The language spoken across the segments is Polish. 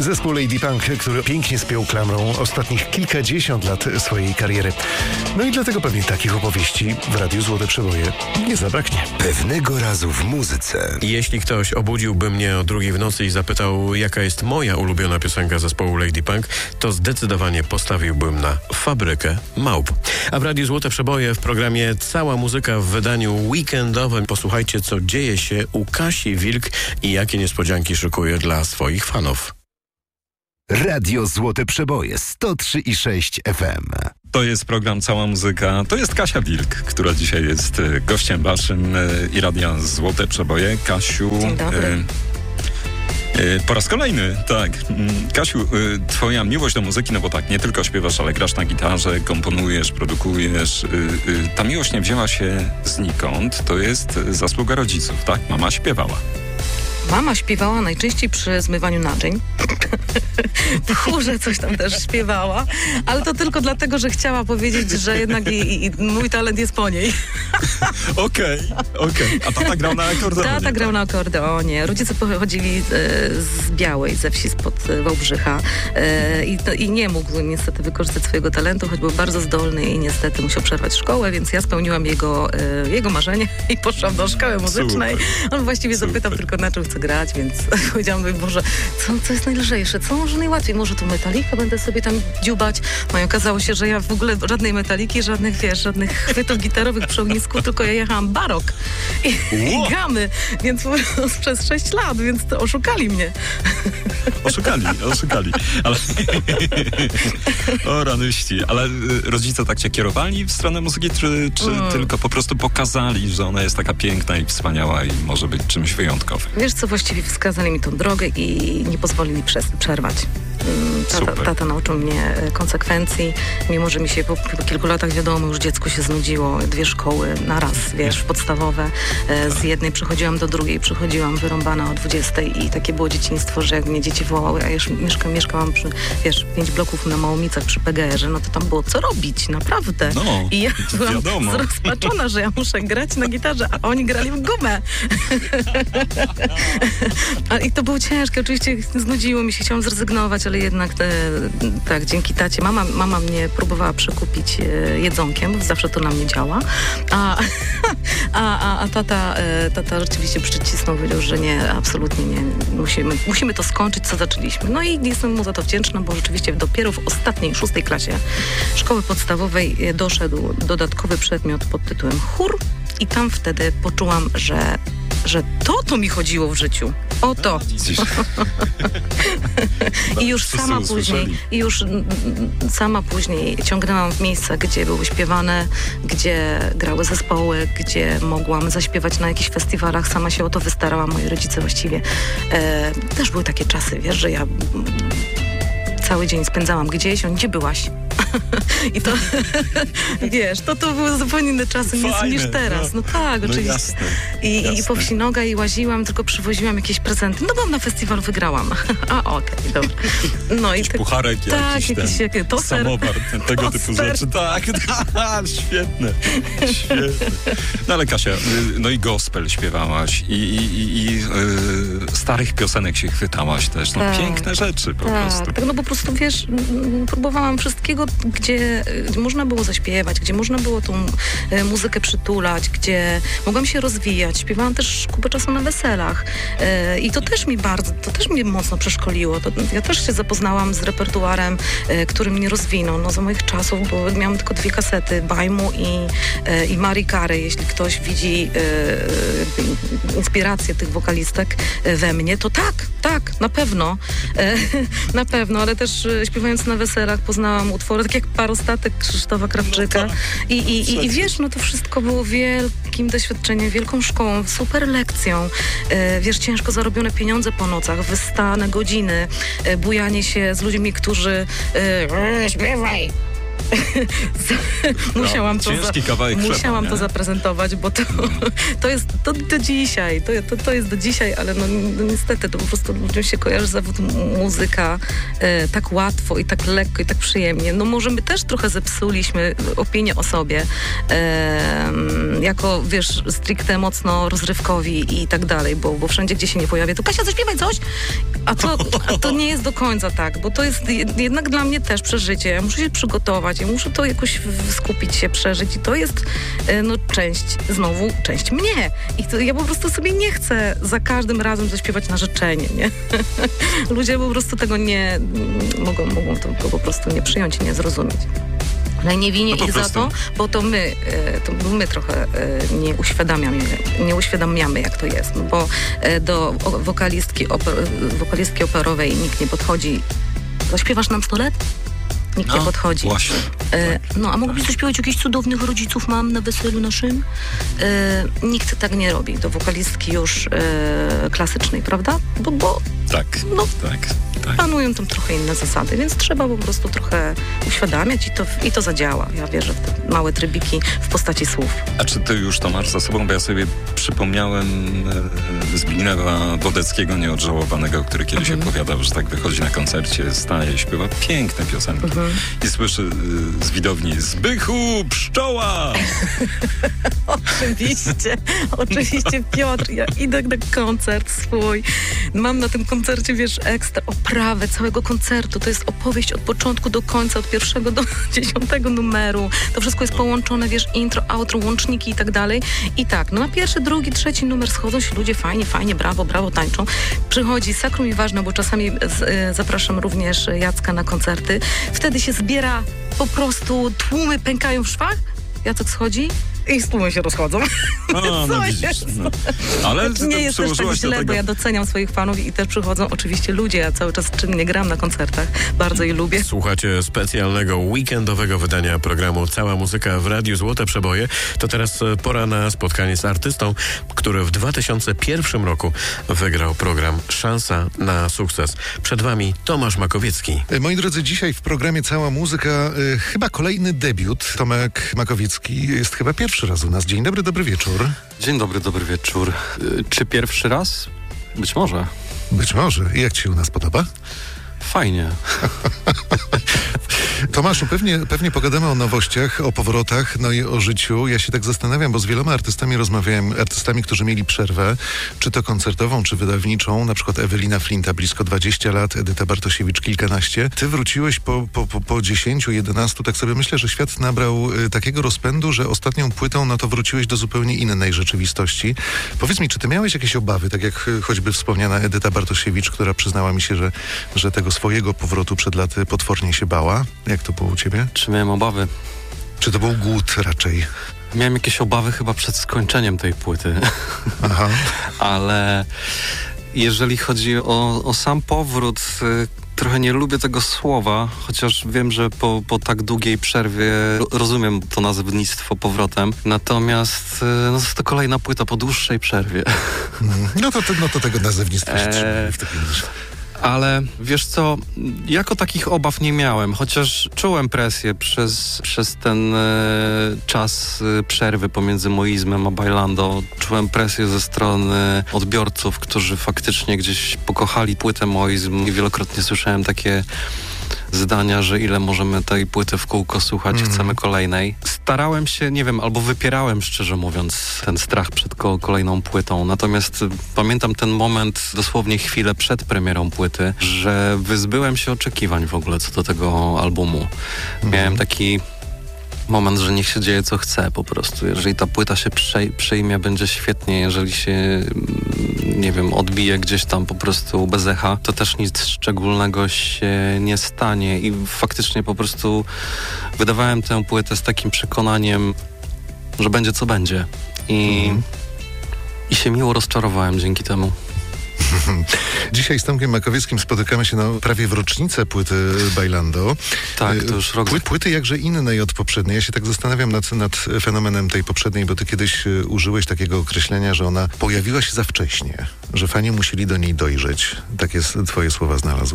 Zespół Lady Punk, który pięknie spiął klamrą ostatnich kilkadziesiąt lat swojej kariery. No i dlatego pewnie takich opowieści w Radiu Złote Przeboje nie zabraknie. Pewnego razu w muzyce. Jeśli ktoś obudziłby mnie o 2:00 w nocy i zapytał, jaka jest moja ulubiona piosenka zespołu Lady Punk, to zdecydowanie postawiłbym na Fabrykę Małp. A w Radiu Złote Przeboje w programie Cała muzyka w wydaniu weekendowym posłuchajcie, co dzieje się u Kasi Wilk i jakie niespodzianki szykuje dla swoich fanów. Radio Złote Przeboje 103,6 FM. To jest program Cała Muzyka. To jest Kasia Wilk, która dzisiaj jest gościem waszym i Radia Złote Przeboje. Kasiu... Dzień dobry. Po raz kolejny, tak. Kasiu, twoja miłość do muzyki, no bo tak, nie tylko śpiewasz, ale grasz na gitarze, komponujesz, produkujesz. Ta miłość nie wzięła się znikąd. To jest zasługa rodziców, tak? Mama śpiewała. Mama śpiewała najczęściej przy zmywaniu naczyń. W chórze coś tam też śpiewała, ale to tylko dlatego, że chciała powiedzieć, że jednak i mój talent jest po niej. Okej. A tata grał na akordeonie? Tata grał na akordeonie. Rodzice pochodzili z Białej, ze wsi spod Wałbrzycha i nie mógł niestety wykorzystać swojego talentu, choć był bardzo zdolny i niestety musiał przerwać szkołę, więc ja spełniłam jego marzenie i poszłam do szkoły muzycznej. On właściwie zapytał tylko, na czym chcę grać, więc powiedziałam, Boże, co jest najlżejsze, co może najłatwiej, może to metalikę będę sobie tam dziubać. No i okazało się, że ja w ogóle żadnej metaliki, żadnych chwytów gitarowych przy ognisku, tylko ja jechałam barok i gamy, więc przez 6 lat, więc to oszukali mnie. Oszukali. Ale... O ranuści. Ale rodzice tak cię kierowali w stronę muzyki, czy tylko po prostu pokazali, że ona jest taka piękna i wspaniała i może być czymś wyjątkowym? Wiesz co, właściwie wskazali mi tą drogę i nie pozwolili przerwać. Tata nauczył mnie konsekwencji, mimo że mi się po kilku latach, wiadomo, już dziecku się znudziło, 2 szkoły na raz, wiesz, podstawowe. Z jednej przechodziłam do drugiej, przychodziłam wyrąbana o 20:00 i takie było dzieciństwo, że jak mnie dzieci wołały, a ja już mieszkałam przy, 5 bloków na Małomicach przy PGR-ze, no to tam było co robić, naprawdę. No, i ja byłam wiadomo. zrozpaczona, że ja muszę grać na gitarze, a oni grali w gumę. I to było ciężkie, oczywiście znudziło mi się, chciałam zrezygnować, ale jednak tak, dzięki tacie. Mama mnie próbowała przekupić jedzonkiem, zawsze to na mnie działa, a tata rzeczywiście przycisnął, powiedział, że nie, absolutnie nie, musimy to skończyć, co zaczęliśmy. No i jestem mu za to wdzięczna, bo rzeczywiście dopiero w ostatniej, 6. klasie szkoły podstawowej doszedł dodatkowy przedmiot pod tytułem chór i tam wtedy poczułam, że to mi chodziło w życiu. O to. I już sama później ciągnęłam w miejsca, gdzie były śpiewane, gdzie grały zespoły, gdzie mogłam zaśpiewać na jakichś festiwalach. Sama się o to wystarałam, moi rodzice właściwie. Też były takie czasy, wiesz, że ja cały dzień spędzałam gdzieś, gdzie byłaś? I to, wiesz, to były zupełnie inne czasy niż teraz. No tak, oczywiście. Jasne. I po wsi noga i łaziłam, tylko przywoziłam jakieś prezenty. No byłam na festiwalu, wygrałam. Okej, dobra. No i pucharek jakiś toster, samowar, tego typu rzeczy. Tak, świetne. No ale Kasia, no i gospel śpiewałaś i starych piosenek się chwytałaś też. No tak, piękne rzeczy po prostu. Tak, no po prostu, wiesz, próbowałam wszystkiego, gdzie można było zaśpiewać, gdzie można było tą muzykę przytulać, gdzie mogłam się rozwijać. Śpiewałam też kupę czasu na weselach i to też mnie mocno przeszkoliło. Ja też się zapoznałam z repertuarem, który mnie rozwinął. No za moich czasów, bo miałam tylko 2 kasety, Bajmu i Marii Carey. Jeśli ktoś widzi inspirację tych wokalistek we mnie, to tak, na pewno. Na pewno, ale też śpiewając na weselach poznałam utwory, tak jak Parostatek Krzysztofa Krawczyka. I wiesz, no to wszystko było wielkim doświadczeniem, wielką szkołą, super lekcją. Wiesz, ciężko zarobione pieniądze po nocach, wystane godziny, bujanie się z ludźmi, którzy śpiewaj. musiałam ciężki kawałek chleba, musiałam nie? to zaprezentować, bo to jest do dzisiaj. To jest do dzisiaj, ale no niestety to po prostu ludziom się kojarzy zawód muzyka tak łatwo i tak lekko i tak przyjemnie. No może my też trochę zepsuliśmy opinię o sobie jako, wiesz, stricte mocno rozrywkowi i tak dalej, bo wszędzie, gdzie się nie pojawia, to Kasia, zaśpiewaj coś! A to nie jest do końca tak, bo to jest jednak dla mnie też przeżycie. Ja muszę się przygotować, ja muszę to jakoś skupić się, przeżyć i to jest część mnie. I ja po prostu sobie nie chcę za każdym razem zaśpiewać na życzenie, nie? Ludzie po prostu tego nie mogą to po prostu nie przyjąć i nie zrozumieć. Ale nie winię ich za to, bo to my trochę nie uświadamiamy, jak to jest. No bo do wokalistki operowej nikt nie podchodzi. Zaśpiewasz nam 100 lat? Nikt nie podchodzi. Właśnie. A moglibyś zaśpiewać jakichś cudownych rodziców mam na weselu naszym? Nikt tak nie robi. Do wokalistki już klasycznej, prawda? Bo tak. Panują tam trochę inne zasady, więc trzeba po prostu trochę uświadamiać i to zadziała. Ja wierzę w te małe trybiki w postaci słów. A czy ty już to masz za sobą? Bo ja sobie przypomniałem Zbigniewa Wodeckiego, nieodżałowanego, który kiedyś opowiadał, że tak wychodzi na koncercie, staje, śpiewa piękne piosenki i słyszy z widowni: Zbychu, pszczoła! Oczywiście, Piotr, ja idę na koncert swój. Mam na tym koncercie, wiesz, ekstra oprawę całego koncertu. To jest opowieść od początku do końca, od 1. do 10 numeru. To wszystko jest połączone, wiesz, intro, outro, łączniki i tak dalej. I tak, na 1., 2., 3 numer schodzą się ludzie fajnie, brawo, tańczą. Przychodzi Sakrum i Ważne, bo czasami zapraszam również Jacka na koncerty. Wtedy się zbiera po prostu, tłumy pękają w szwach. Jacek schodzi i z tłumem się rozchodzą. Widzisz. No. Ale nie jest też tak źle, tego. bo ja doceniam swoich fanów i też przychodzą oczywiście ludzie. Ja cały czas czynnie gram na koncertach. Bardzo je lubię. Słuchacie specjalnego weekendowego wydania programu Cała Muzyka w Radiu Złote Przeboje. To teraz pora na spotkanie z artystą, który w 2001 roku wygrał program Szansa na sukces. Przed wami Tomasz Makowiecki. Moi drodzy, dzisiaj w programie Cała Muzyka chyba kolejny debiut. Tomek Makowiecki jest chyba pierwszy raz u nas. Dzień dobry, dobry wieczór. Dzień dobry, dobry wieczór. Czy pierwszy raz? Być może. Być może. I jak ci się u nas podoba? Fajnie. Tomaszu, pewnie pogadamy o nowościach, o powrotach, no i o życiu. Ja się tak zastanawiam, bo z wieloma artystami rozmawiałem, artystami, którzy mieli przerwę, czy to koncertową, czy wydawniczą, na przykład Ewelina Flinta, blisko 20 lat, Edyta Bartosiewicz, kilkanaście. Ty wróciłeś po 10, 11, tak sobie myślę, że świat nabrał takiego rozpędu, że ostatnią płytą, no to wróciłeś do zupełnie innej rzeczywistości. Powiedz mi, czy ty miałeś jakieś obawy, tak jak choćby wspomniana Edyta Bartosiewicz, która przyznała mi się, że tego swojego powrotu przed laty potwornie się bała? Jak to było u ciebie? Czy miałem obawy? Czy to był głód raczej? Miałem jakieś obawy chyba przed skończeniem tej płyty. Aha. Ale jeżeli chodzi o sam powrót, trochę nie lubię tego słowa, chociaż wiem, że po tak długiej przerwie rozumiem to nazewnictwo powrotem. Natomiast jest to kolejna płyta po dłuższej przerwie. No to tego nazewnictwa się trzymamy w takim razie. Ale wiesz co, jako takich obaw nie miałem, chociaż czułem presję przez ten czas przerwy pomiędzy Moizmem a Bailando. Czułem presję ze strony odbiorców, którzy faktycznie gdzieś pokochali płytę Moizm i wielokrotnie słyszałem takie zdania, że ile możemy tej płyty w kółko słuchać, chcemy kolejnej. Starałem się, nie wiem, albo wypierałem, szczerze mówiąc, ten strach przed kolejną płytą. Natomiast pamiętam ten moment, dosłownie chwilę przed premierą płyty, że wyzbyłem się oczekiwań w ogóle co do tego albumu. Miałem taki moment, że niech się dzieje co chce po prostu. Jeżeli ta płyta się przyjmie, będzie świetnie. Jeżeli się, nie wiem, odbije gdzieś tam po prostu bez echa, to też nic szczególnego się nie stanie. I faktycznie po prostu wydawałem tę płytę z takim przekonaniem, że będzie co będzie. I się miło rozczarowałem dzięki temu. Dzisiaj z Tomkiem Makowieckim spotykamy się prawie w rocznicę płyty Bailando. Tak, to już rok. Płyty jakże innej od poprzedniej. Ja się tak zastanawiam nad fenomenem tej poprzedniej, bo ty kiedyś użyłeś takiego określenia, że ona pojawiła się za wcześnie, że fani musieli do niej dojrzeć. Takie twoje słowa znalazłem.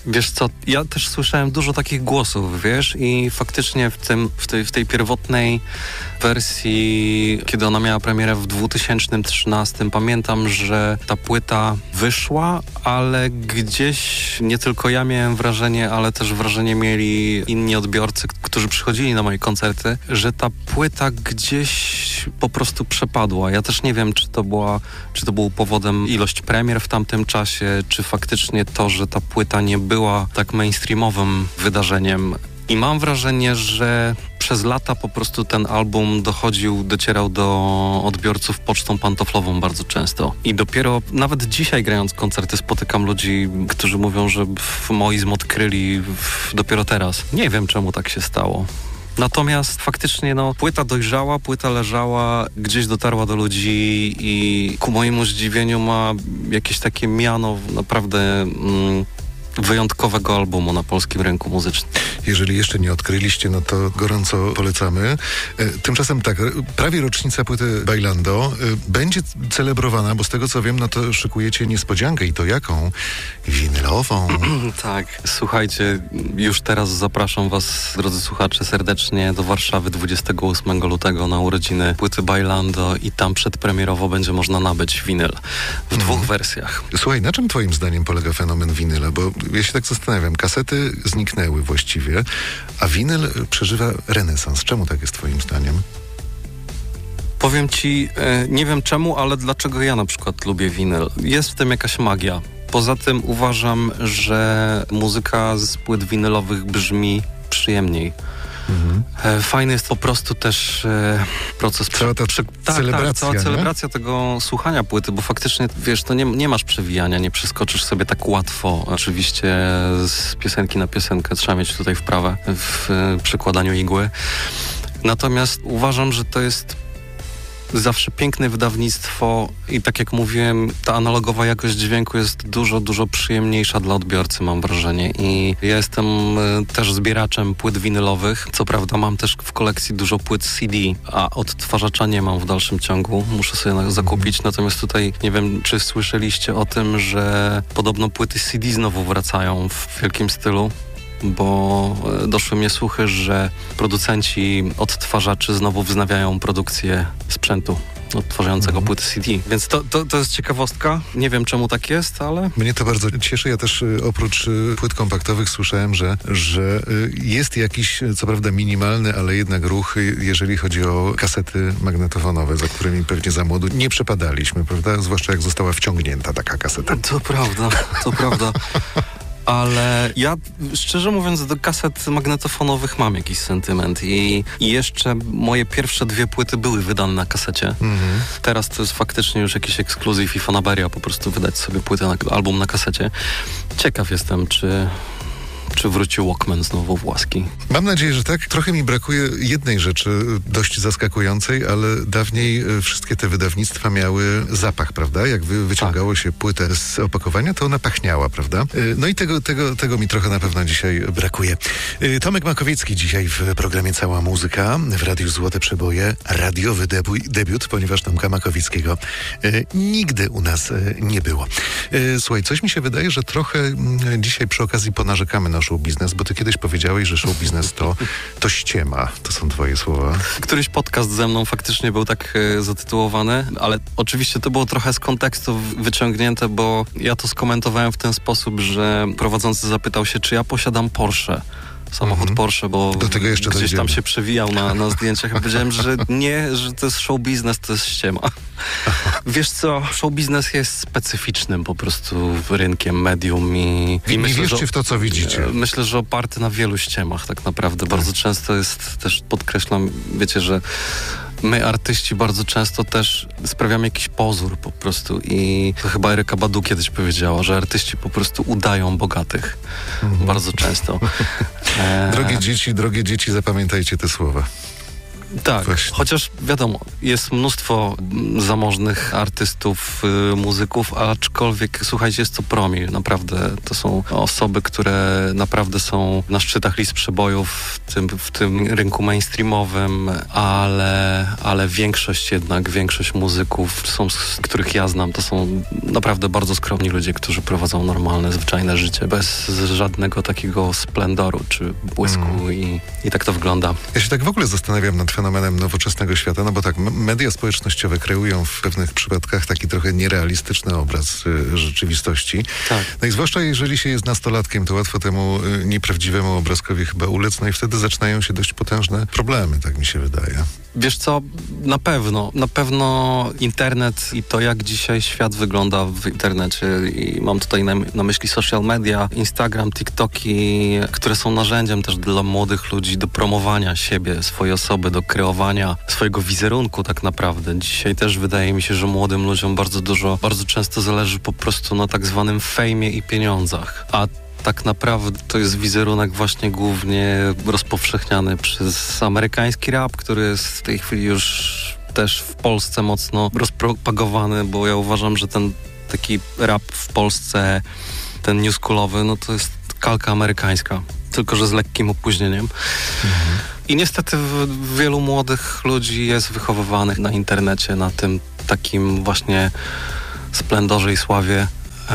Wiesz co, ja też słyszałem dużo takich głosów, wiesz, i faktycznie w tej pierwotnej wersji, kiedy ona miała premierę w 2013, pamiętam, że ta płyta wyszła, ale gdzieś nie tylko ja miałem wrażenie, ale też wrażenie mieli inni odbiorcy, którzy przychodzili na moje koncerty, że ta płyta gdzieś po prostu przepadła. Ja też nie wiem, czy to był powodem ilość premier w tamtym czasie, czy faktycznie to, że ta płyta nie była tak mainstreamowym wydarzeniem. I mam wrażenie, że przez lata po prostu ten album docierał do odbiorców pocztą pantoflową bardzo często. I dopiero nawet dzisiaj grając koncerty spotykam ludzi, którzy mówią, że moizm odkryli dopiero teraz. Nie wiem, czemu tak się stało. Natomiast faktycznie płyta dojrzała, płyta leżała, gdzieś dotarła do ludzi i ku mojemu zdziwieniu ma jakieś takie miano naprawdę wyjątkowego albumu na polskim rynku muzycznym. Jeżeli jeszcze nie odkryliście, no to gorąco polecamy. Tymczasem tak, prawie rocznica płyty Bailando będzie celebrowana, bo z tego co wiem, no to szykujecie niespodziankę i to jaką? Winylową. Tak, słuchajcie, już teraz zapraszam was, drodzy słuchacze, serdecznie do Warszawy 28 lutego na urodziny płyty Bailando i tam przedpremierowo będzie można nabyć winyl w dwóch wersjach. Słuchaj, na czym twoim zdaniem polega fenomen winyla? Bo ja się tak zastanawiam, kasety zniknęły właściwie, a winyl przeżywa renesans. Czemu tak jest twoim zdaniem? Powiem ci, nie wiem czemu, ale dlaczego ja na przykład lubię winyl. Jest w tym jakaś magia. Poza tym uważam, że muzyka z płyt winylowych brzmi przyjemniej. Fajny jest po prostu też proces... Cała ta celebracja, cała celebracja tego słuchania płyty, bo faktycznie, wiesz, to nie masz przewijania, nie przeskoczysz sobie tak łatwo. Oczywiście z piosenki na piosenkę trzeba mieć tutaj wprawę w przykładaniu igły. Natomiast uważam, że to jest zawsze piękne wydawnictwo i tak jak mówiłem, ta analogowa jakość dźwięku jest dużo, dużo przyjemniejsza dla odbiorcy, mam wrażenie. I ja jestem też zbieraczem płyt winylowych. Co prawda mam też w kolekcji dużo płyt CD, a odtwarzacza nie mam w dalszym ciągu. Muszę sobie zakupić. Natomiast tutaj nie wiem, czy słyszeliście o tym, że podobno płyty CD znowu wracają w wielkim stylu. Bo doszły mnie słuchy, że producenci odtwarzaczy znowu wznawiają produkcję sprzętu odtwarzającego płyty CD. Więc to jest ciekawostka. Nie wiem, czemu tak jest, ale... Mnie to bardzo cieszy. Ja też oprócz płyt kompaktowych słyszałem, że jest jakiś, co prawda minimalny, ale jednak ruch, jeżeli chodzi o kasety magnetofonowe, za którymi pewnie za młodu nie przepadaliśmy, prawda? Zwłaszcza jak została wciągnięta taka kaseta. To prawda. Ale ja, szczerze mówiąc, do kaset magnetofonowych mam jakiś sentyment i jeszcze moje pierwsze 2 płyty były wydane na kasecie. Teraz to jest faktycznie już jakiś ekskluzyw i fanaberia po prostu wydać sobie płytę, album na kasecie. Ciekaw jestem, czy wrócił Walkman znowu w łaski. Mam nadzieję, że tak. Trochę mi brakuje jednej rzeczy dość zaskakującej, ale dawniej wszystkie te wydawnictwa miały zapach, prawda? Jak wyciągało się płytę z opakowania, to ona pachniała, prawda? No i tego mi trochę na pewno dzisiaj brakuje. Tomek Makowiecki dzisiaj w programie Cała Muzyka w Radiu Złote Przeboje. Radiowy debiut, ponieważ Tomka Makowieckiego nigdy u nas nie było. Słuchaj, coś mi się wydaje, że trochę dzisiaj przy okazji ponarzekamy na show biznes, bo ty kiedyś powiedziałeś, że show biznes to ściema. To są twoje słowa. Któryś podcast ze mną faktycznie był tak zatytułowany, ale oczywiście to było trochę z kontekstu wyciągnięte, bo ja to skomentowałem w ten sposób, że prowadzący zapytał się, czy ja posiadam Porsche. Samochód Porsche, bo do tego jeszcze gdzieś tam się przewijał na zdjęciach. Ja powiedziałem, że nie, że to jest show biznes, to jest ściema. Wiesz co, show biznes jest specyficznym po prostu rynkiem, medium i myślę, wierzcie w to, co widzicie. Myślę, że oparty na wielu ściemach tak naprawdę. Bardzo często jest też, podkreślam, wiecie, że my, artyści, bardzo często też sprawiamy jakiś pozór po prostu i to chyba Eryka Badu kiedyś powiedziała, że artyści po prostu udają bogatych. Bardzo często. Drogie dzieci, zapamiętajcie te słowa. Tak, Właśnie. chociaż wiadomo, jest mnóstwo zamożnych artystów, muzyków, aczkolwiek słuchajcie, jest to promil, naprawdę. To są osoby, które naprawdę są na szczytach list przebojów w tym rynku mainstreamowym, ale większość muzyków, których ja znam, to są naprawdę bardzo skromni ludzie, którzy prowadzą normalne, zwyczajne życie, bez żadnego takiego splendoru czy błysku i tak to wygląda. Ja się tak w ogóle zastanawiam nad fenomenem nowoczesnego świata, no bo tak, media społecznościowe kreują w pewnych przypadkach taki trochę nierealistyczny obraz rzeczywistości. Tak. No i zwłaszcza jeżeli się jest nastolatkiem, to łatwo temu nieprawdziwemu obrazkowi chyba ulec, no i wtedy zaczynają się dość potężne problemy, tak mi się wydaje. Wiesz co, na pewno internet i to, jak dzisiaj świat wygląda w internecie, i mam tutaj na myśli social media, Instagram, TikToki, które są narzędziem też dla młodych ludzi do promowania siebie, swojej osoby, do kreowania swojego wizerunku tak naprawdę. Dzisiaj też wydaje mi się, że młodym ludziom bardzo często zależy po prostu na tak zwanym fejmie i pieniądzach, a tak naprawdę to jest wizerunek właśnie głównie rozpowszechniany przez amerykański rap, który jest w tej chwili już też w Polsce mocno rozpropagowany, bo ja uważam, że ten taki rap w Polsce, ten newschoolowy, no to jest kalka amerykańska, tylko że z lekkim opóźnieniem. I niestety wielu młodych ludzi jest wychowywanych na internecie, na tym takim właśnie splendorze i sławie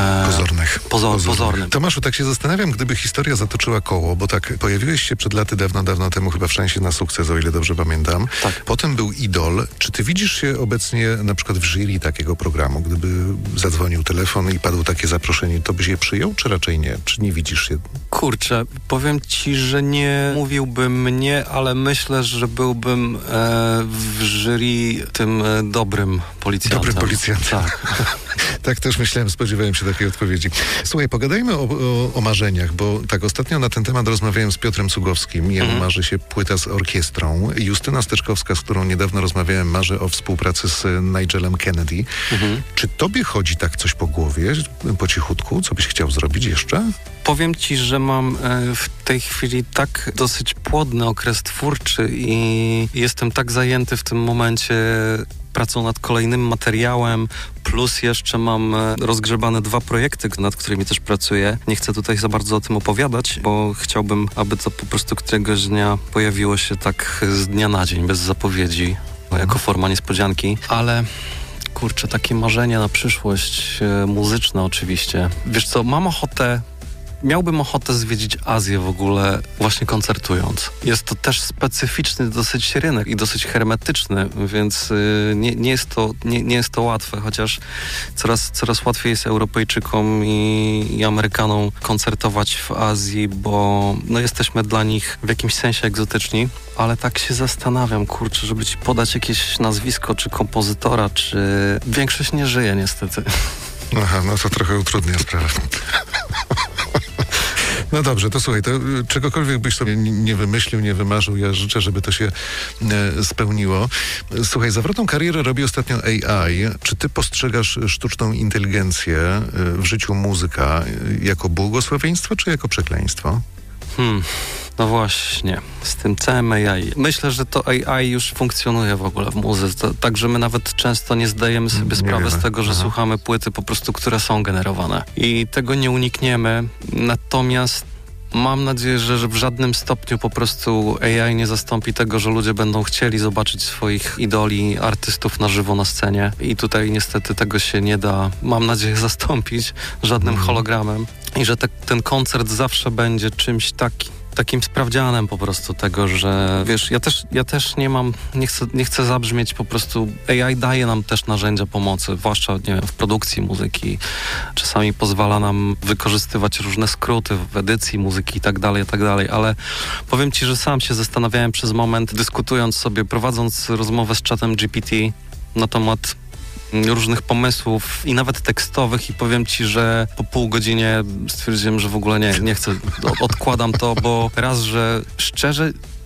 pozornym. Tomaszu, tak się zastanawiam, gdyby historia zatoczyła koło, bo tak, pojawiłeś się przed laty dawno temu chyba w Szansie na sukces, o ile dobrze pamiętam. Tak. Potem był Idol. Czy ty widzisz się obecnie na przykład w jury takiego programu? Gdyby zadzwonił telefon i padło takie zaproszenie, to byś je przyjął, czy raczej nie? Czy nie widzisz się? Kurczę, powiem ci, że nie mówiłbym nie, ale myślę, że byłbym w jury tym dobrym policjantem. Dobrym policjantem. Tak. Tak też myślałem, spodziewałem się takiej odpowiedzi. Słuchaj, pogadajmy o marzeniach, bo tak ostatnio na ten temat rozmawiałem z Piotrem Cugowskim. Jemu marzy się płyta z orkiestrą. Justyna Steczkowska, z którą niedawno rozmawiałem, marzy o współpracy z Nigelem Kennedy. Czy tobie chodzi tak coś po głowie, po cichutku? Co byś chciał zrobić jeszcze? Powiem ci, że mam w tej chwili tak dosyć płodny okres twórczy i jestem tak zajęty w tym momencie pracą nad kolejnym materiałem, plus jeszcze mam rozgrzebane 2 projekty, nad którymi też pracuję. Nie chcę tutaj za bardzo o tym opowiadać, bo chciałbym, aby to po prostu któregoś dnia pojawiło się tak z dnia na dzień, bez zapowiedzi, jako forma niespodzianki, ale kurczę, takie marzenia na przyszłość, muzyczne oczywiście. Wiesz co, miałbym ochotę zwiedzić Azję w ogóle właśnie koncertując. Jest to też specyficzny dosyć rynek i dosyć hermetyczny, więc nie jest to łatwe, chociaż coraz łatwiej jest Europejczykom i Amerykanom koncertować w Azji, bo no, jesteśmy dla nich w jakimś sensie egzotyczni, ale tak się zastanawiam, kurczę, żeby ci podać jakieś nazwisko, czy kompozytora, czy... Większość nie żyje niestety. Aha, no to trochę utrudnia sprawę. No dobrze, to słuchaj, to czegokolwiek byś sobie nie wymyślił, nie wymarzył, ja życzę, żeby to się spełniło. Słuchaj, zawrotną karierę robi ostatnio AI. Czy ty postrzegasz sztuczną inteligencję w życiu muzyka jako błogosławieństwo, czy jako przekleństwo? No właśnie, z tym całym AI. Myślę, że to AI już funkcjonuje w ogóle w muzyce, także my nawet często nie zdajemy sobie sprawy z tego, że słuchamy płyty po prostu, które są generowane. I tego nie unikniemy, natomiast mam nadzieję, że w żadnym stopniu po prostu AI nie zastąpi tego, że ludzie będą chcieli zobaczyć swoich idoli, artystów na żywo na scenie i tutaj niestety tego się nie da, mam nadzieję, zastąpić żadnym hologramem i że ten koncert zawsze będzie czymś takim sprawdzianem po prostu tego, że wiesz, ja też nie chcę zabrzmieć po prostu, AI daje nam też narzędzia pomocy, zwłaszcza, nie wiem, w produkcji muzyki. Czasami pozwala nam wykorzystywać różne skróty w edycji muzyki i tak dalej, ale powiem ci, że sam się zastanawiałem przez moment, dyskutując sobie, prowadząc rozmowę z czatem GPT na temat różnych pomysłów i nawet tekstowych i powiem ci, że po pół godzinie stwierdziłem, że w ogóle nie chcę, odkładam to, bo raz, że szczerze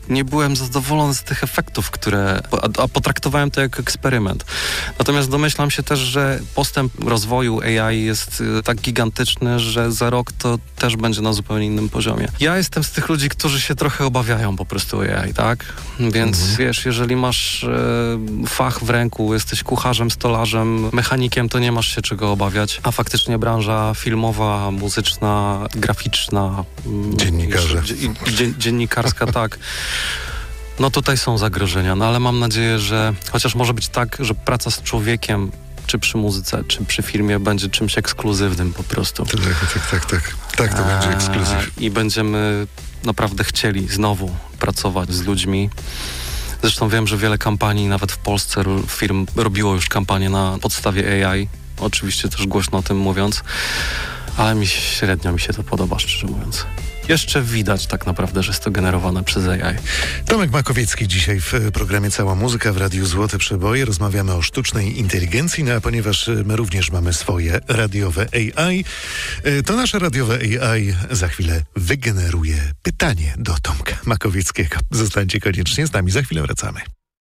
nie byłem zadowolony z tych efektów, a potraktowałem to jako eksperyment. Natomiast domyślam się też, że postęp rozwoju AI jest tak gigantyczny, że za rok to też będzie na zupełnie innym poziomie. Ja jestem z tych ludzi, którzy się trochę obawiają po prostu AI, tak? Więc wiesz, jeżeli masz fach w ręku, jesteś kucharzem, stolarzem, mechanikiem, to nie masz się czego obawiać. A faktycznie branża filmowa, muzyczna, graficzna, Dziennikarze. Dziennikarska, tak. No tutaj są zagrożenia, no ale mam nadzieję, że chociaż może być tak, że praca z człowiekiem, czy przy muzyce, czy przy filmie będzie czymś ekskluzywnym po prostu. Tak, to będzie ekskluzyw. I będziemy naprawdę chcieli znowu pracować z ludźmi. Zresztą wiem, że wiele kampanii, nawet w Polsce firm robiło już kampanię na podstawie AI. Oczywiście też głośno o tym mówiąc, ale średnio mi się to podoba, szczerze mówiąc. Jeszcze widać tak naprawdę, że jest to generowane przez AI. Tomek Makowiecki dzisiaj w programie Cała Muzyka w Radiu Złote Przeboje. Rozmawiamy o sztucznej inteligencji, no a ponieważ my również mamy swoje radiowe AI, to nasze radiowe AI za chwilę wygeneruje pytanie do Tomka Makowieckiego. Zostańcie koniecznie z nami, za chwilę wracamy.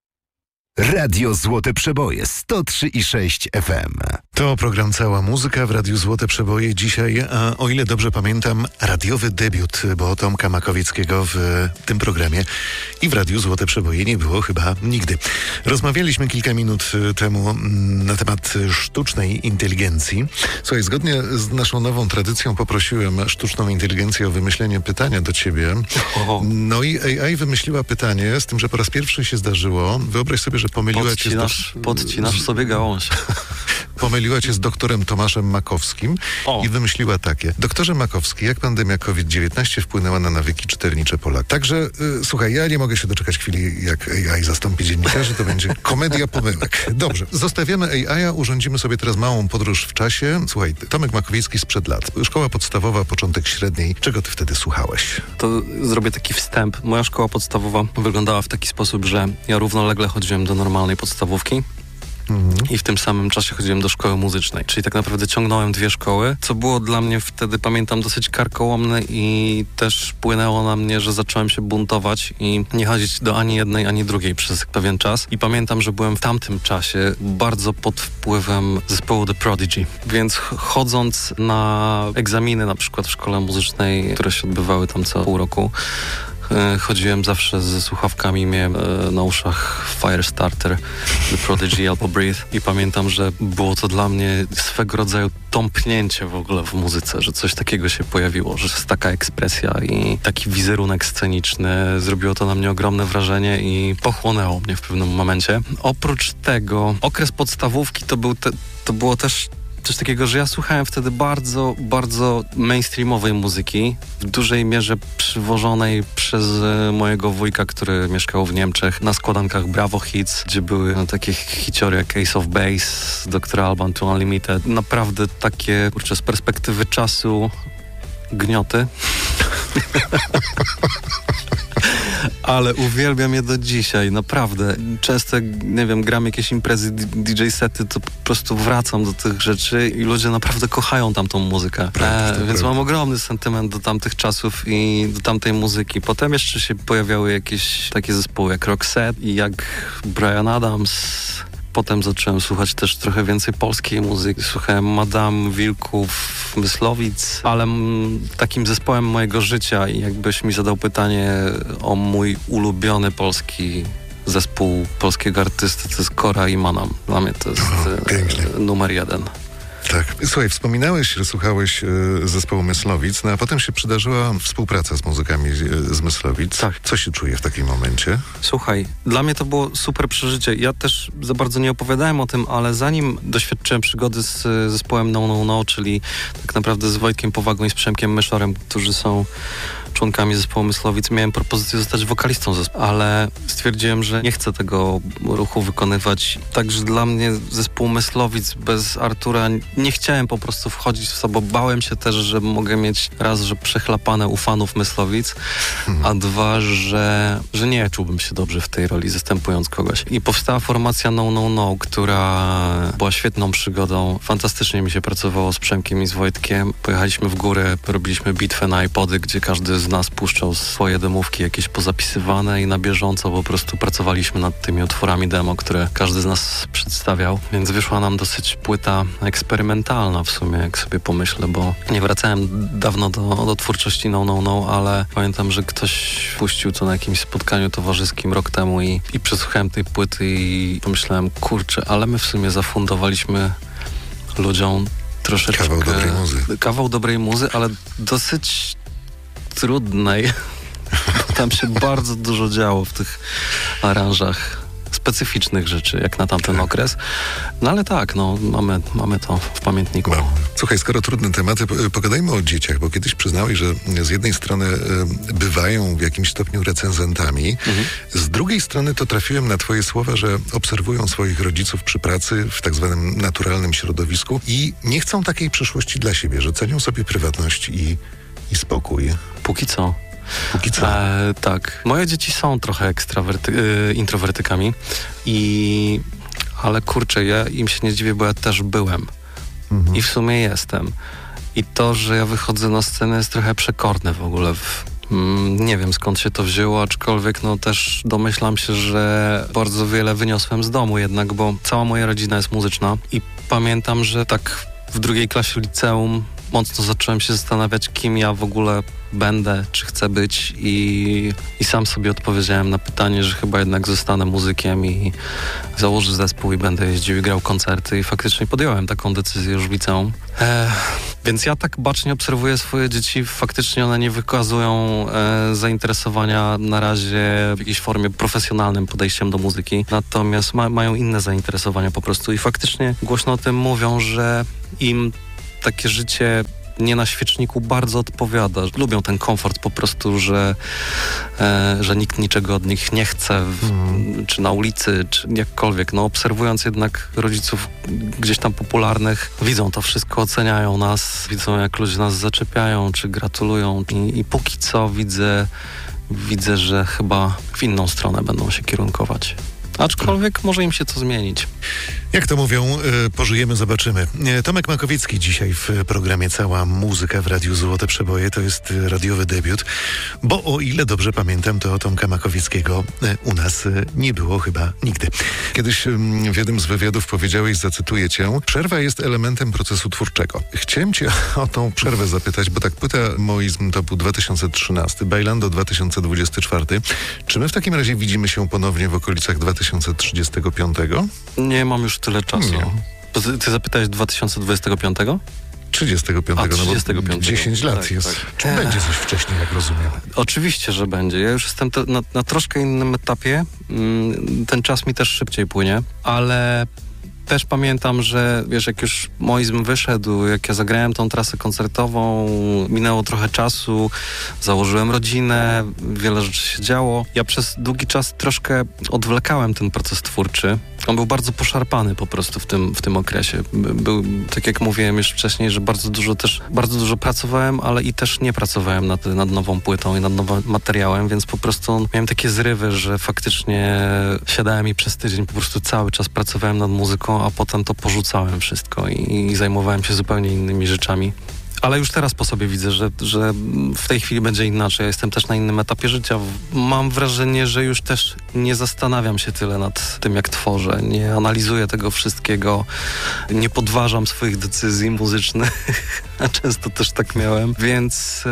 Radio Złote Przeboje 103,6 FM. To program Cała Muzyka w Radiu Złote Przeboje. Dzisiaj, a o ile dobrze pamiętam, radiowy debiut, bo Tomka Makowieckiego w tym programie i w Radiu Złote Przeboje nie było chyba nigdy. Rozmawialiśmy kilka minut temu na temat sztucznej inteligencji. Słuchaj, zgodnie z naszą nową tradycją poprosiłem sztuczną inteligencję o wymyślenie pytania do ciebie. No i AI wymyśliła pytanie, z tym, że po raz pierwszy się zdarzyło. Wyobraź sobie, że pomyliła cię Podcinasz sobie gałąź. Pomyliła cię z doktorem Tomaszem Makowskim i wymyśliła takie. Doktorze Makowski, jak pandemia COVID-19 wpłynęła na nawyki czytelnicze Polaków? Także, słuchaj, ja nie mogę się doczekać chwili, jak AI zastąpi dziennikarzy, to będzie komedia pomyłek. Dobrze, zostawiamy AI, urządzimy sobie teraz małą podróż w czasie. Słuchaj, Tomek Makowiecki sprzed lat. Szkoła podstawowa, początek średniej. Czego ty wtedy słuchałeś? To zrobię taki wstęp. Moja szkoła podstawowa wyglądała w taki sposób, że ja równolegle chodziłem do normalnej podstawówki. I w tym samym czasie chodziłem do szkoły muzycznej, czyli tak naprawdę ciągnąłem dwie szkoły, co było dla mnie wtedy, pamiętam, dosyć karkołomne i też wpłynęło na mnie, że zacząłem się buntować i nie chodzić do ani jednej, ani drugiej przez pewien czas. I pamiętam, że byłem w tamtym czasie bardzo pod wpływem zespołu The Prodigy, więc chodząc na egzaminy na przykład w szkole muzycznej, które się odbywały tam co pół roku, chodziłem zawsze ze słuchawkami, miałem na uszach Firestarter, The Prodigy albo Breathe i pamiętam, że było to dla mnie swego rodzaju tąpnięcie w ogóle w muzyce, że coś takiego się pojawiło, że jest taka ekspresja i taki wizerunek sceniczny. Zrobiło to na mnie ogromne wrażenie i pochłonęło mnie w pewnym momencie. Oprócz tego okres podstawówki to było też coś takiego, że ja słuchałem wtedy bardzo, bardzo mainstreamowej muzyki, w dużej mierze przywożonej przez mojego wujka, który mieszkał w Niemczech, na składankach Bravo Hits, gdzie były takie hiciory jak Ace of Base, Dr. Alban to Unlimited. Naprawdę takie, z perspektywy czasu gnioty. Ale uwielbiam je do dzisiaj, naprawdę. Często, nie wiem, gram jakieś imprezy, DJ sety, to po prostu wracam do tych rzeczy i ludzie naprawdę kochają tamtą muzykę. Więc mam ogromny sentyment do tamtych czasów i do tamtej muzyki. Potem jeszcze się pojawiały jakieś takie zespoły jak Roxette i jak Bryan Adams. Potem zacząłem słuchać też trochę więcej polskiej muzyki. Słuchałem Madame, Wilków, Myslowic, ale takim zespołem mojego życia i jakbyś mi zadał pytanie o mój ulubiony polski zespół polskiego artysty, to jest Kora i Manam. Dla mnie to jest numer jeden. Tak. Słuchaj, wspominałeś, że słuchałeś zespołu Myslowic, no a potem się przydarzyła współpraca z muzykami z Myslowic. Tak. Co się czuje w takim momencie? Słuchaj, dla mnie to było super przeżycie. Ja też za bardzo nie opowiadałem o tym, ale zanim doświadczyłem przygody z zespołem No, czyli tak naprawdę z Wojtkiem Powagą i z Przemkiem Myszorem, którzy są członkami zespołu Myslowic, miałem propozycję zostać wokalistą zespołu, ale stwierdziłem, że nie chcę tego ruchu wykonywać. Także dla mnie zespół Myslowic bez Artura nie chciałem po prostu wchodzić w to, bo bałem się też, że mogę mieć raz, że przechlapane u fanów Myslowic, a dwa, że nie czułbym się dobrze w tej roli, zastępując kogoś. I powstała formacja No, która była świetną przygodą. Fantastycznie mi się pracowało z Przemkiem i z Wojtkiem. Pojechaliśmy w górę, robiliśmy bitwę na iPody, gdzie każdy z nas puszczał swoje demówki jakieś pozapisywane i na bieżąco po prostu pracowaliśmy nad tymi utworami demo, które każdy z nas przedstawiał. Więc wyszła nam dosyć płyta eksperymentalna w sumie, jak sobie pomyślę, bo nie wracałem dawno do twórczości No, ale pamiętam, że ktoś puścił to na jakimś spotkaniu towarzyskim rok temu i przesłuchałem tej płyty i pomyślałem, kurczę, ale my w sumie zafundowaliśmy ludziom troszeczkę... Kawał dobrej muzy, ale dosyć trudnej. Tam się bardzo dużo działo w tych aranżach. Specyficznych rzeczy, jak na tamten okres. No ale tak, mamy to w pamiętniku. No. Słuchaj, skoro trudne tematy, pogadajmy o dzieciach, bo kiedyś przyznałeś, że z jednej strony bywają w jakimś stopniu recenzentami, z drugiej strony to trafiłem na twoje słowa, że obserwują swoich rodziców przy pracy w tak zwanym naturalnym środowisku i nie chcą takiej przyszłości dla siebie, że cenią sobie prywatność i spokój. Póki co. Tak. Moje dzieci są trochę introwertykami ale kurczę, ja im się nie dziwię, bo ja też byłem. I w sumie jestem. I to, że ja wychodzę na scenę jest trochę przekorne w ogóle. Nie wiem, skąd się to wzięło, aczkolwiek też domyślam się, że bardzo wiele wyniosłem z domu jednak, bo cała moja rodzina jest muzyczna i pamiętam, że tak w 2. klasie liceum mocno zacząłem się zastanawiać, kim ja w ogóle będę, czy chcę być i sam sobie odpowiedziałem na pytanie, że chyba jednak zostanę muzykiem i założę zespół i będę jeździł i grał koncerty i faktycznie podjąłem taką decyzję już w liceum. Więc ja tak bacznie obserwuję swoje dzieci, faktycznie one nie wykazują zainteresowania na razie w jakiejś formie profesjonalnym podejściem do muzyki, natomiast mają inne zainteresowania po prostu i faktycznie głośno o tym mówią, że im takie życie nie na świeczniku bardzo odpowiada. Lubią ten komfort po prostu, że nikt niczego od nich nie chce, czy na ulicy, czy jakkolwiek. Obserwując jednak rodziców gdzieś tam popularnych, widzą to wszystko, oceniają nas, widzą jak ludzie nas zaczepiają, czy gratulują i póki co widzę, że chyba w inną stronę będą się kierunkować. Aczkolwiek może im się to zmienić. Jak to mówią, pożyjemy, zobaczymy. Tomek Makowiecki dzisiaj w programie Cała Muzyka w Radiu Złote Przeboje. To jest radiowy debiut, bo o ile dobrze pamiętam, to Tomka Makowieckiego u nas nie było chyba nigdy. Kiedyś w jednym z wywiadów powiedziałeś, zacytuję cię, przerwa jest elementem procesu twórczego. Chciałem cię o tą przerwę zapytać, bo tak płyta Moizm to był 2013, Bailando 2024. Czy my w takim razie widzimy się ponownie w okolicach 2035? Nie mam już tyle czasu. Ty zapytałeś 2025? 35, 35. No bo 10 lat tak, jest. Tak. Czy będzie coś wcześniej, jak rozumiem? Oczywiście, że będzie. Ja już jestem na troszkę innym etapie. Ten czas mi też szybciej płynie, ale też pamiętam, że wiesz, jak już Moizm wyszedł, jak ja zagrałem tą trasę koncertową, minęło trochę czasu, założyłem rodzinę, wiele rzeczy się działo. Ja przez długi czas troszkę odwlekałem ten proces twórczy. On był bardzo poszarpany po prostu w tym okresie. Był, tak jak mówiłem już wcześniej, że bardzo dużo pracowałem, ale i też nie pracowałem nad nową płytą i nad nowym materiałem, więc po prostu miałem takie zrywy, że faktycznie siadałem i przez tydzień po prostu cały czas pracowałem nad muzyką, a potem to porzucałem wszystko i zajmowałem się zupełnie innymi rzeczami. Ale już teraz po sobie widzę, że w tej chwili będzie inaczej. Ja jestem też na innym etapie życia. Mam wrażenie, że już też nie zastanawiam się tyle nad tym, jak tworzę. Nie analizuję tego wszystkiego. Nie podważam swoich decyzji muzycznych. A często też tak miałem. Więc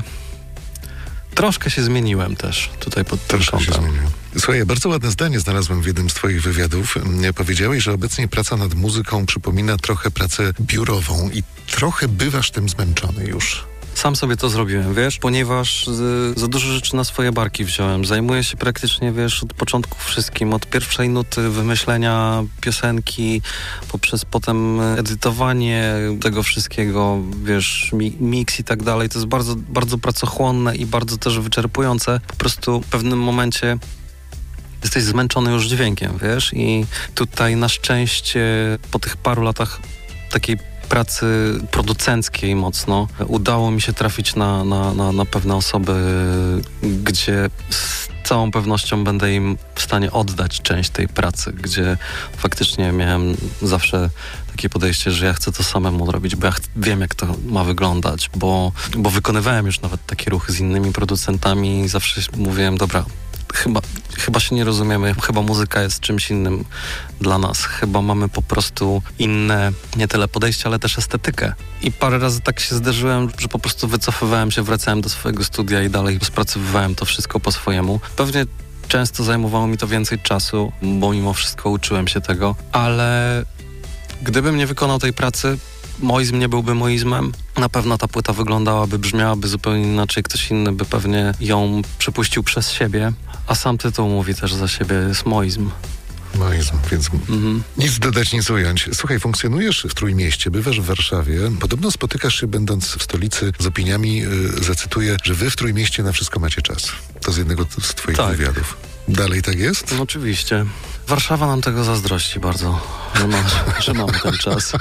troszkę się zmieniłem też tutaj pod tym kątem. Słuchaj, bardzo ładne zdanie znalazłem w jednym z twoich wywiadów. Powiedziałeś, że obecnie praca nad muzyką przypomina trochę pracę biurową i trochę bywasz tym zmęczony już. Sam sobie to zrobiłem, wiesz, ponieważ za dużo rzeczy na swoje barki wziąłem. Zajmuję się praktycznie, wiesz, od początku wszystkim, od pierwszej nuty, wymyślenia piosenki, poprzez potem edytowanie tego wszystkiego, wiesz, mix i tak dalej. To jest bardzo, bardzo pracochłonne i bardzo też wyczerpujące. Po prostu w pewnym momencie jesteś zmęczony już dźwiękiem, wiesz, i tutaj na szczęście po tych paru latach takiej pracy producenckiej mocno udało mi się trafić na pewne osoby, gdzie z całą pewnością będę im w stanie oddać część tej pracy, gdzie faktycznie miałem zawsze takie podejście, że ja chcę to samemu robić, bo ja wiem, jak to ma wyglądać, bo wykonywałem już nawet takie ruchy z innymi producentami i zawsze mówiłem, dobra, chyba się nie rozumiemy, chyba muzyka jest czymś innym dla nas, chyba mamy po prostu inne, nie tyle podejście, ale też estetykę. I parę razy tak się zdarzyłem, że po prostu wycofywałem się, wracałem do swojego studia i dalej rozpracowywałem to wszystko po swojemu. Pewnie często zajmowało mi to więcej czasu, bo mimo wszystko uczyłem się tego, ale gdybym nie wykonał tej pracy, moizm nie byłby moizmem, na pewno ta płyta wyglądałaby, brzmiałaby zupełnie inaczej, ktoś inny by pewnie ją przepuścił przez siebie, a sam tytuł mówi też za siebie, jest moizm. Moizm, więc nic dodać, nic ująć. Słuchaj, funkcjonujesz w Trójmieście, bywasz w Warszawie. Podobno spotykasz się, będąc w stolicy, z opiniami, zacytuję, że wy w Trójmieście na wszystko macie czas. To z jednego z twoich wywiadów. Dalej tak jest? No, oczywiście. Warszawa nam tego zazdrości bardzo, że mamy ten czas.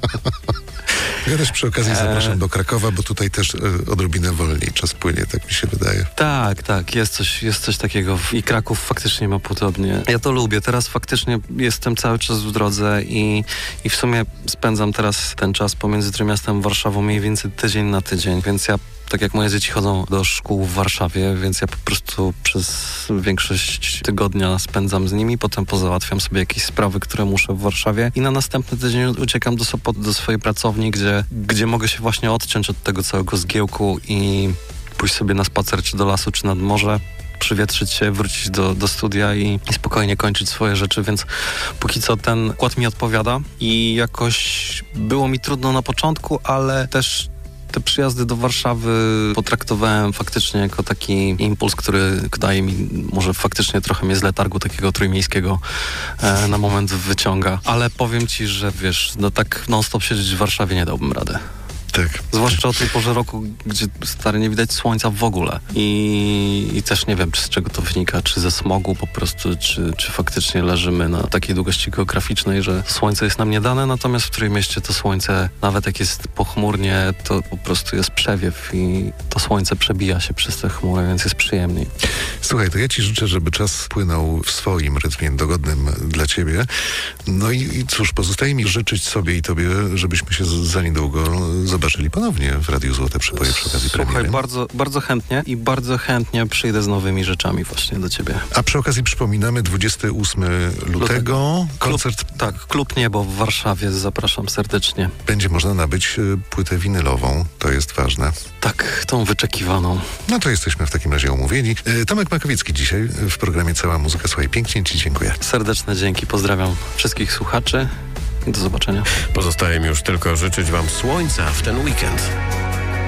Ja też przy okazji zapraszam do Krakowa, bo tutaj też odrobinę wolniej czas płynie, tak mi się wydaje. Tak, jest coś takiego i Kraków faktycznie ma podobnie. Ja to lubię, teraz faktycznie jestem cały czas w drodze i w sumie spędzam teraz ten czas pomiędzy Trójmiastem a Warszawą mniej więcej tydzień na tydzień, więc ja, tak jak moje dzieci chodzą do szkół w Warszawie, więc ja po prostu przez większość tygodnia spędzam z nimi, potem pozałatwiam sobie jakieś sprawy, które muszę w Warszawie i na następny tydzień uciekam do Sopotu, do swojej pracowni, gdzie mogę się właśnie odciąć od tego całego zgiełku i pójść sobie na spacer, czy do lasu, czy nad morze, przywietrzyć się, wrócić do studia i spokojnie kończyć swoje rzeczy, więc póki co ten układ mi odpowiada i jakoś było mi trudno na początku, ale też te przyjazdy do Warszawy potraktowałem faktycznie jako taki impuls, który daje mi, może faktycznie trochę mnie z letargu takiego trójmiejskiego na moment wyciąga. Ale powiem ci, że wiesz, no tak non-stop siedzieć w Warszawie nie dałbym rady. Tak. Zwłaszcza o tej porze roku, gdzie stary nie widać słońca w ogóle. I też nie wiem, czy z czego to wynika, czy ze smogu po prostu, czy faktycznie leżymy na takiej długości geograficznej, że słońce jest nam nie dane, natomiast w Trójmieście to słońce, nawet jak jest pochmurnie, to po prostu jest przewiew i to słońce przebija się przez te chmury, więc jest przyjemniej. Słuchaj, to ja ci życzę, żeby czas płynął w swoim rytmie dogodnym dla ciebie. No i cóż, pozostaje mi życzyć sobie i tobie, żebyśmy się za niedługo zobaczyli ponownie w Radiu Złote Przeboje przy okazji premiery. Słuchaj, bardzo chętnie i bardzo chętnie przyjdę z nowymi rzeczami właśnie do ciebie. A przy okazji przypominamy 28 lutego koncert. Klub Niebo w Warszawie, zapraszam serdecznie. Będzie można nabyć płytę winylową, to jest ważne. Tak, tą wyczekiwaną. No to jesteśmy w takim razie umówieni. Tomek Makowiecki dzisiaj w programie Cała Muzyka. Słuchaj, pięknie ci dziękuję. Serdeczne dzięki, pozdrawiam wszystkich słuchaczy. Do zobaczenia. Pozostaje mi już tylko życzyć wam słońca w ten weekend.